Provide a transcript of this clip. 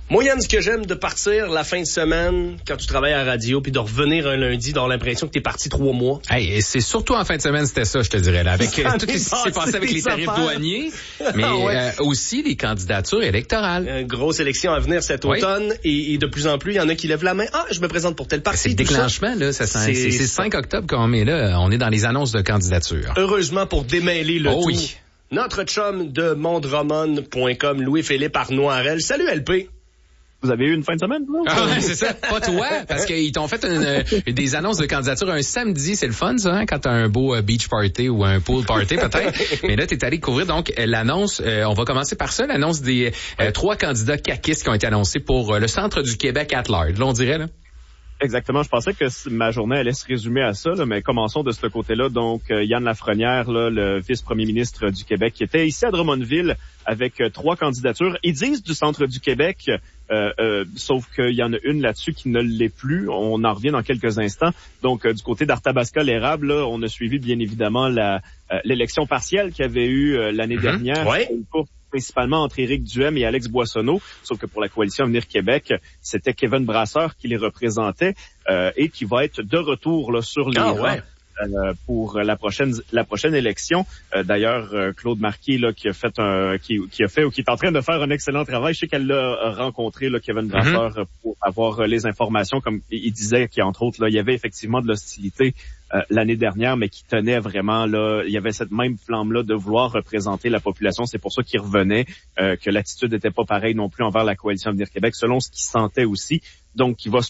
Moi, Yann, ce que j'aime de partir la fin de semaine, quand tu travailles à la radio, puis de revenir un lundi, d'avoir l'impression que t'es parti 3 mois. Hey, et c'est surtout en fin de semaine, c'était ça, je te dirais, là, avec tout ce qui s'est passé avec les tarifs douaniers, mais aussi les candidatures électorales. Une grosse élection à venir cet automne, et de plus en plus, il y en a qui lèvent la main. Ah, je me présente pour tel parti. C'est le déclenchement, là, c'est 5 octobre qu'on met là, on est dans les annonces de candidature. Heureusement pour démêler le tout. Oui. Notre chum de mondromone.com, Louis-Philippe Arnoirel. Salut LP. Vous avez eu une fin de semaine, vous? Ah ouais, c'est ça. Pas toi, parce qu'ils t'ont fait des annonces de candidature un samedi. C'est le fun, ça, hein, quand t'as un beau beach party ou un pool party, peut-être. Mais là, t'es allé couvrir, donc, l'annonce. On va commencer par ça, l'annonce des 3 candidats caquistes qui ont été annoncés pour le centre du Québec at large. Là, on dirait, là. Exactement. Je pensais que ma journée allait se résumer à ça, là, mais commençons de ce côté-là. Donc, Yann Lafrenière, là, le vice-premier ministre du Québec, qui était ici à Drummondville avec 3 candidatures. Ils disent du centre du Québec, sauf qu'il y en a une là-dessus qui ne l'est plus. On en revient dans quelques instants. Donc, du côté d'Arthabasca-l'Érable, là, on a suivi bien évidemment l'élection partielle qu'il y avait eu l'année dernière. Ouais. Principalement entre Éric Duhem et Alex Boissonneau, sauf que pour la coalition Avenir Québec, c'était Kevin Brasseur qui les représentait et qui va être de retour là, sur les rangs pour la prochaine élection. D'ailleurs, Claude Marquis là, qui est en train de faire un excellent travail. Je sais qu'elle l'a rencontré là, Kevin Brasseur pour avoir les informations, comme il disait qu'entre autres, là, il y avait effectivement de l'hostilité l'année dernière, mais qui tenait vraiment là, il y avait cette même flamme-là de vouloir représenter la population. C'est pour ça qu'il revenait, que l'attitude n'était pas pareille non plus envers la coalition Avenir Québec, selon ce qu'il sentait aussi. Donc, il va se